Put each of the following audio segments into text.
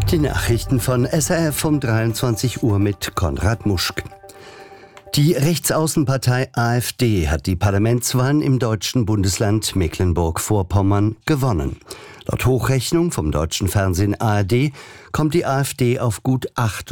Die Nachrichten von SRF um 23 Uhr mit Konrad Muschk. Die Rechtsaußenpartei AfD hat die Parlamentswahlen im deutschen Bundesland Mecklenburg-Vorpommern gewonnen. Laut Hochrechnung vom deutschen Fernsehen ARD kommt die AfD auf gut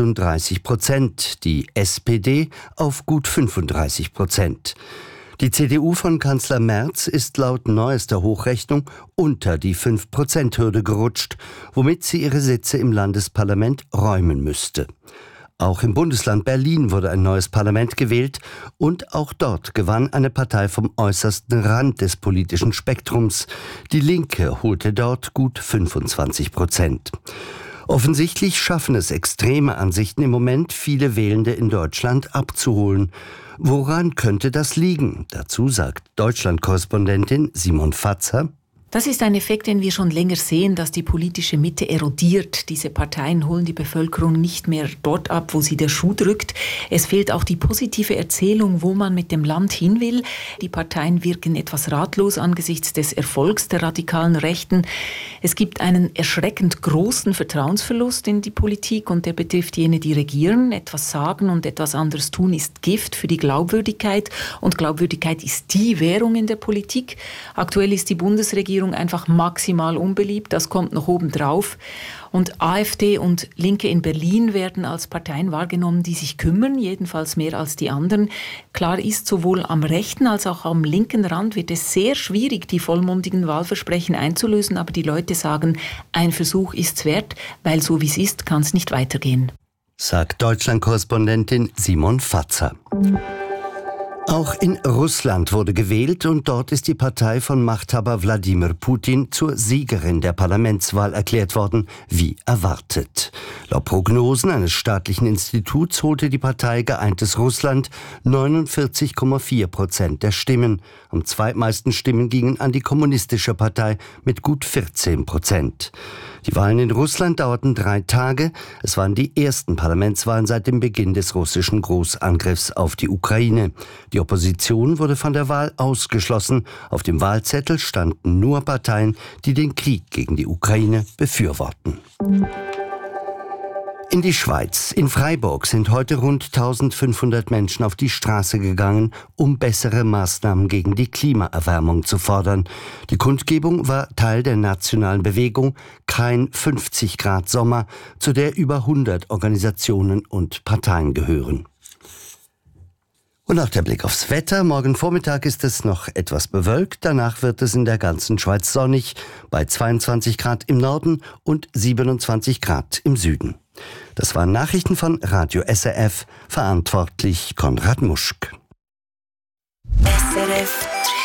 38%, die SPD auf gut 35%. Die CDU von Kanzler Merz ist laut neuester Hochrechnung unter die 5%-Hürde gerutscht, womit sie ihre Sitze im Landesparlament räumen müsste. Auch im Bundesland Berlin wurde ein neues Parlament gewählt und auch dort gewann eine Partei vom äußersten Rand des politischen Spektrums. Die Linke holte dort gut 25%. Offensichtlich schaffen es extreme Ansichten im Moment, viele Wählende in Deutschland abzuholen. Woran könnte das liegen? Dazu sagt Deutschland-Korrespondentin Simon Fatzer: Das ist ein Effekt, den wir schon länger sehen, dass die politische Mitte erodiert. Diese Parteien holen die Bevölkerung nicht mehr dort ab, wo sie der Schuh drückt. Es fehlt auch die positive Erzählung, wo man mit dem Land hin will. Die Parteien wirken etwas ratlos angesichts des Erfolgs der radikalen Rechten. Es gibt einen erschreckend großen Vertrauensverlust in die Politik und der betrifft jene, die regieren. Etwas sagen und etwas anderes tun ist Gift für die Glaubwürdigkeit und Glaubwürdigkeit ist die Währung in der Politik. Aktuell ist die Bundesregierung einfach maximal unbeliebt, das kommt noch oben drauf. Und AfD und Linke in Berlin werden als Parteien wahrgenommen, die sich kümmern, jedenfalls mehr als die anderen. Klar ist, sowohl am rechten als auch am linken Rand wird es sehr schwierig, die vollmundigen Wahlversprechen einzulösen, aber die Leute sagen, ein Versuch ist's wert, weil so wie es ist, kann es nicht weitergehen. Sagt Deutschland-Korrespondentin Simon Fatzer. Auch in Russland wurde gewählt und dort ist die Partei von Machthaber Wladimir Putin zur Siegerin der Parlamentswahl erklärt worden, wie erwartet. Laut Prognosen eines staatlichen Instituts holte die Partei Geeintes Russland 49,4% der Stimmen. Am zweitmeisten Stimmen gingen an die Kommunistische Partei mit gut 14%. Die Wahlen in Russland dauerten 3 Tage. Es waren die ersten Parlamentswahlen seit dem Beginn des russischen Großangriffs auf die Ukraine. Die Opposition wurde von der Wahl ausgeschlossen. Auf dem Wahlzettel standen nur Parteien, die den Krieg gegen die Ukraine befürworten. In die Schweiz. In Freiburg sind heute rund 1500 Menschen auf die Straße gegangen, um bessere Maßnahmen gegen die Klimaerwärmung zu fordern. Die Kundgebung war Teil der nationalen Bewegung Kein 50 Grad Sommer, zu der über 100 Organisationen und Parteien gehören. Und auch der Blick aufs Wetter. Morgen Vormittag ist es noch etwas bewölkt. Danach wird es in der ganzen Schweiz sonnig, bei 22 Grad im Norden und 27 Grad im Süden. Das waren Nachrichten von Radio SRF, verantwortlich Konrad Muschk. SRF